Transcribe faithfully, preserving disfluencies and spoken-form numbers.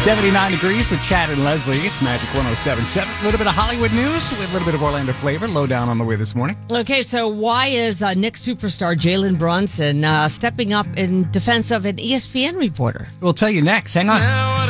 seventy-nine degrees with Chad and Leslie. It's Magic one oh seven point seven. A little bit of Hollywood news with a little bit of Orlando flavor. Low down on the way this morning. Okay, so why is uh, Knicks superstar Jalen Brunson uh, stepping up in defense of an E S P N reporter? We'll tell you next. Hang on.